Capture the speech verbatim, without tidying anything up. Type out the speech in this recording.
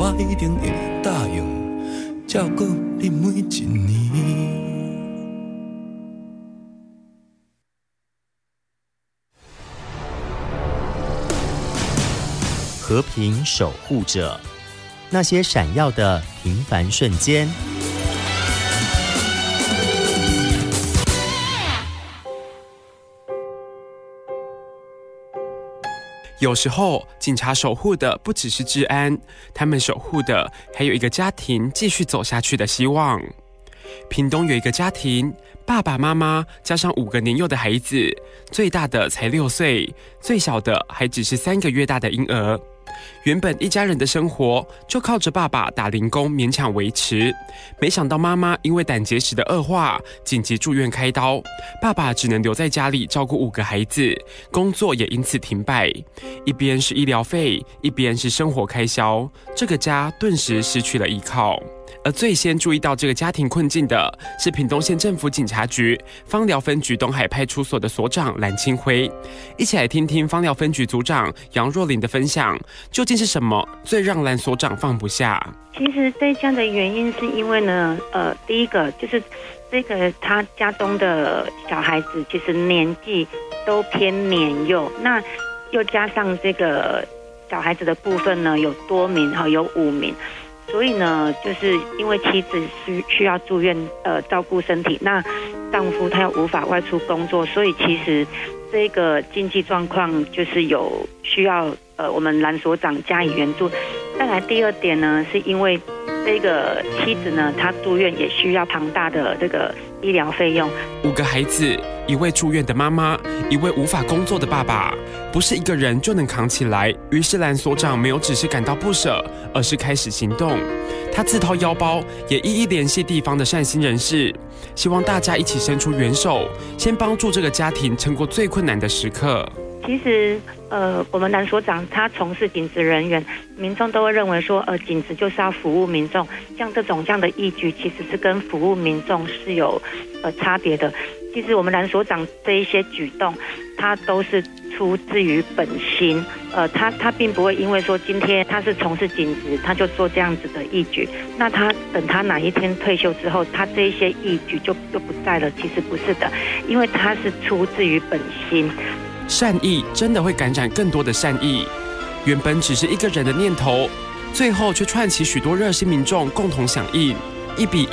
我一定会答应照顾你每一年。 和平守护者，那些闪耀的平凡瞬间。 有时候，警察守护的不只是治安，他们守护的还有一个家庭继续走下去的希望。屏东有一个家庭，爸爸妈妈加上五个年幼的孩子，最大的才六岁，最小的还只是三个月大的婴儿。原本一家人的生活就靠着爸爸打零工勉强维持，没想到妈妈因为胆结石的恶化，紧急住院开刀，爸爸只能留在家里照顾五个孩子，工作也因此停摆。一边是医疗费，一边是生活开销，这个家顿时失去了依靠。而最先注意到这个家庭困境的是屏东县政府警察局枋寮分局东海派出所的所长蓝清辉。一起来听听枋寮分局组长杨若琳的分享，究竟是什么最让蓝所长放不下？ 其实这样的原因是因为呢，呃，第一个就是这个他家中的小孩子其实年纪都偏年幼，那又加上这个小孩子的部分呢，有多名哈，有五名。所以呢，就是因为妻子需需要住院，呃，照顾身体，那丈夫他又无法外出工作，所以其实这个经济状况就是有需要呃我们蓝所长加以援助。再来第二点呢，是因为这个妻子呢，她住院也需要庞大的这个医疗费用。 五个孩子，一位住院的妈妈，一位无法工作的爸爸，不是一个人就能扛起来。于是蓝所长没有只是感到不舍，而是开始行动。他自掏腰包，也一一联系地方的善心人士，希望大家一起伸出援手，先帮助这个家庭撑过最困难的时刻。 其实，呃，我们蓝所长他从事警职人员，民众都会认为说，呃，警职就是要服务民众，像这种这样的义举，其实是跟服务民众是有呃差别的。其实我们蓝所长这一些举动，他都是出自于本心，呃，他他并不会因为说今天他是从事警职，他就做这样子的义举，那他等他哪一天退休之后，他这一些义举就就不在了。其实不是的，因为他是出自于本心。 善意真的会感染更多的善意，原本只是一个人的念头，最后却串起许多热心民众共同响应，一笔